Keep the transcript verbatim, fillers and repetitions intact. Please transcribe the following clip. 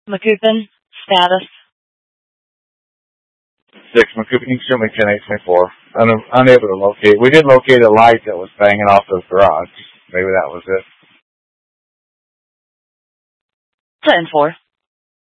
McCoupin, status. Six, McCoupin, you can show me ten eight twenty-four. Un- unable to locate. We did locate a light that was banging off the garage. Maybe that was it. ten four.